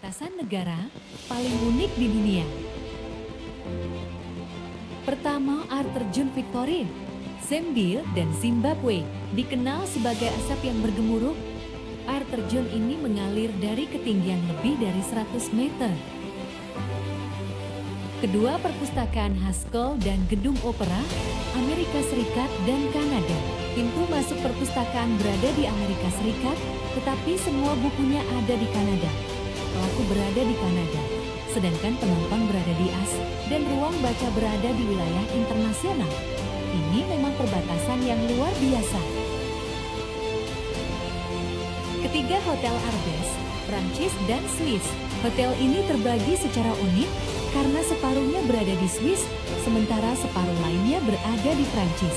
perbatasan negara paling unik di dunia. Pertama, air terjun Victoria, Zambia dan Zimbabwe, dikenal sebagai asap yang bergemuruh. Air terjun ini mengalir dari ketinggian lebih dari 100 meter. Kedua, perpustakaan Haskell dan Gedung Opera, Amerika Serikat dan Kanada. Pintu masuk perpustakaan berada di Amerika Serikat, tetapi semua bukunya ada di Kanada. Pelaku berada di Kanada, sedangkan penumpang berada di AS, dan ruang baca berada di wilayah internasional. Ini memang perbatasan yang luar biasa. Ketiga, Hotel Arbès, Prancis dan Swiss. Hotel ini terbagi secara unik karena separuhnya berada di Swiss, sementara separuh lainnya berada di Prancis.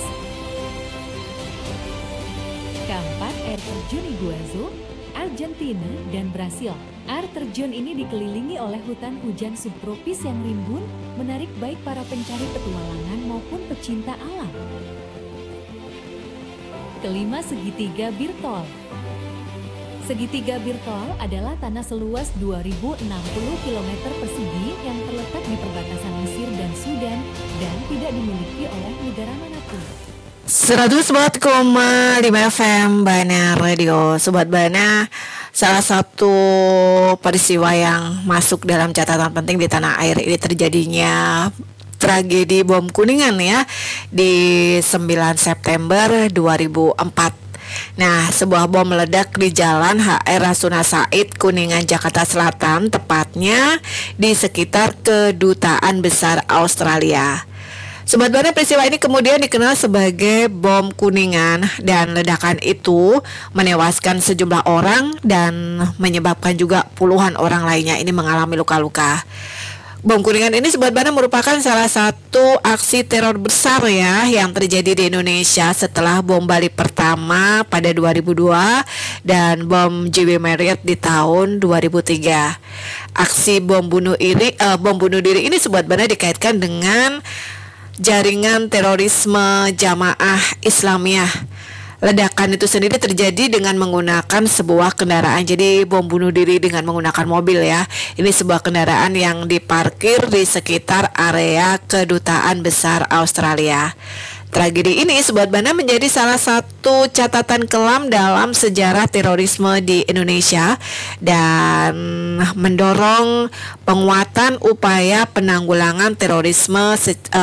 Keempat, air terjun Iguazu, Argentina dan Brasil. Air terjun ini dikelilingi oleh hutan hujan subtropis yang rimbun, menarik baik para pencari petualangan maupun pecinta alam. Kelima, segitiga Birtol. Segitiga Birtol adalah tanah seluas 2060 km persegi yang terletak di perbatasan Mesir dan Sudan dan tidak dimiliki oleh negara manapun. 104,5 FM Bana Radio. Sobat Bana, salah satu peristiwa yang masuk dalam catatan penting di tanah air ini terjadinya tragedi bom Kuningan ya di 9 September 2004. Nah, sebuah bom meledak di Jalan HR Rasuna Said, Kuningan, Jakarta Selatan, tepatnya di sekitar Kedutaan Besar Australia. Sobat Bana, peristiwa ini kemudian dikenal sebagai bom Kuningan dan ledakan itu menewaskan sejumlah orang dan menyebabkan juga puluhan orang lainnya ini mengalami luka-luka. Bom Kuningan ini Sobat Bana merupakan salah satu aksi teror besar ya yang terjadi di Indonesia setelah bom Bali pertama pada 2002 dan bom JW Marriott di tahun 2003. Aksi bom bunuh diri ini Sobat Bana dikaitkan dengan jaringan terorisme Jamaah Islamiyah. Ledakan itu sendiri terjadi dengan menggunakan sebuah kendaraan. Jadi bom bunuh diri dengan menggunakan mobil ya. Ini sebuah kendaraan yang diparkir di sekitar area Kedutaan Besar Australia. Tragedi ini Sobat Bana menjadi salah satu catatan kelam dalam sejarah terorisme di Indonesia dan mendorong penguatan upaya penanggulangan terorisme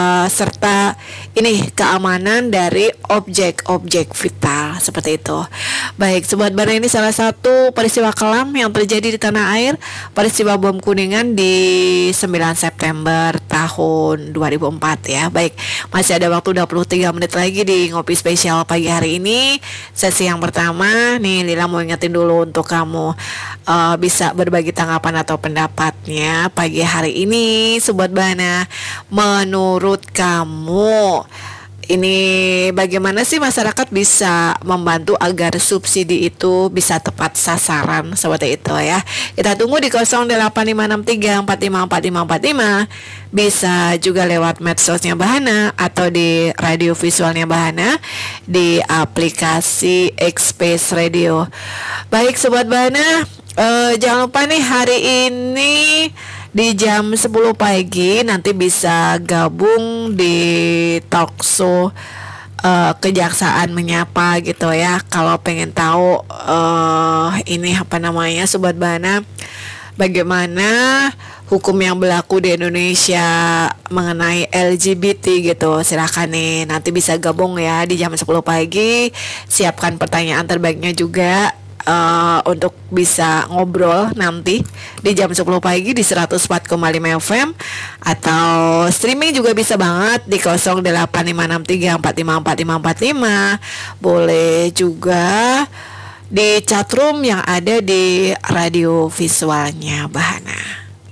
serta keamanan dari objek-objek vital seperti itu. Baik, Sobat Bana, ini salah satu peristiwa kelam yang terjadi di tanah air, peristiwa bom Kuningan di 9 September tahun 2004 ya. Baik, masih ada waktu 23 menit lagi di Ngopi Spesial pagi hari ini. Sesi yang pertama nih, Lila mau ingetin dulu untuk kamu bisa berbagi tanggapan atau pendapatnya pagi hari ini. Sobat Bana, menurut kamu ini bagaimana sih masyarakat bisa membantu agar subsidi itu bisa tepat sasaran seperti itu ya. Kita tunggu di 0883454545. Bisa juga lewat medsosnya Bahana atau di radio visualnya Bahana di aplikasi X-Space Radio. Baik Sobat Bahana, jangan lupa nih hari ini di jam 10 pagi nanti bisa gabung di talkshow Kejaksaan Menyapa gitu ya. Kalau pengen tahu ini apa namanya Sobat Bana, bagaimana hukum yang berlaku di Indonesia mengenai LGBT gitu, silakan nih nanti bisa gabung ya di jam 10 pagi. Siapkan pertanyaan terbaiknya juga untuk bisa ngobrol nanti di jam 10 pagi di 104,5 FM atau streaming juga bisa banget di 085634545445. Boleh juga di chatroom yang ada di radio visualnya Bahana.